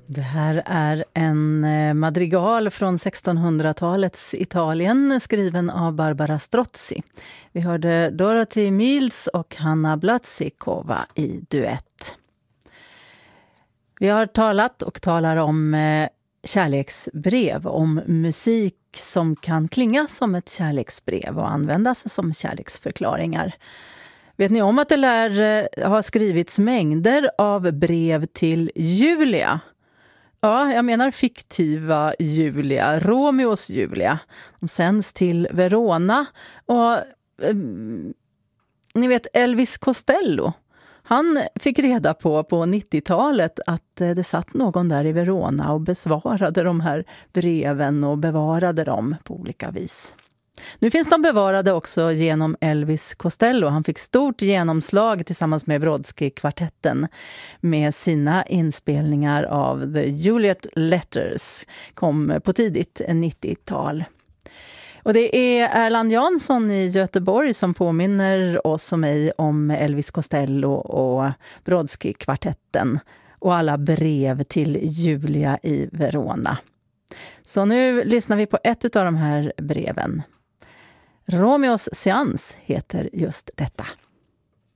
Det här är en madrigal från 1600-talets Italien skriven av Barbara Strozzi. Vi hörde Dorothy Mills och Hanna Blatsikova i duett. Vi har talat och talar om kärleksbrev, om musik som kan klinga som ett kärleksbrev och användas som kärleksförklaringar. Vet ni om att det lär ha skrivits mängder av brev till Julia? Ja, jag menar fiktiva Julia, Romeos Julia. De sänds till Verona och ni vet Elvis Costello. Han fick reda på 90-talet att det satt någon där i Verona och besvarade de här breven och bevarade dem på olika vis. Nu finns de bevarade också genom Elvis Costello. Han fick stort genomslag tillsammans med Brodsky-kvartetten med sina inspelningar av The Juliet Letters. Kom på tidigt 90-tal. Och det är Erland Jansson i Göteborg som påminner oss och mig om Elvis Costello och Brodsky-kvartetten och alla brev till Julia i Verona. Så nu lyssnar vi på ett av de här breven. Romeos seans heter just detta.